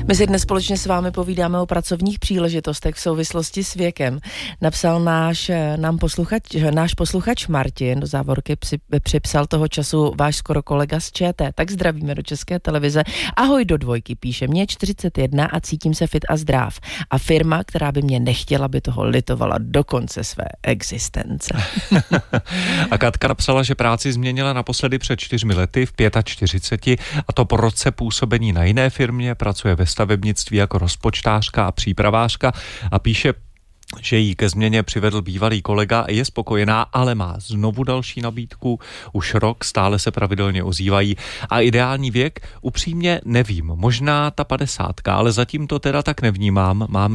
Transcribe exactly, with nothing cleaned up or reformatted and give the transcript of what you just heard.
My si dnes společně s vámi povídáme o pracovních příležitostech v souvislosti s věkem. Napsal náš, nám posluchač, náš posluchač Martin, do závorky při, připsal toho času váš skoro kolega z ČT. Tak zdravíme do České televize. Ahoj do dvojky, píše, mě je čtyřicet jedna a cítím se fit a zdrav. A firma, která by mě nechtěla, by toho litovala do konce své existence. A Katka napsala, že práci změnila naposledy před čtyřmi lety v čtyřiceti pěti a to po roce působení na jiné firmě, pracuje ve stavebnictví jako rozpočtářka a přípravářka a píše, že jí ke změně přivedl bývalý kolega, je spokojená, ale má znovu další nabídku, už rok, stále se pravidelně ozývají a ideální věk upřímně nevím, možná ta padesátka, ale zatím to teda tak nevnímám, mám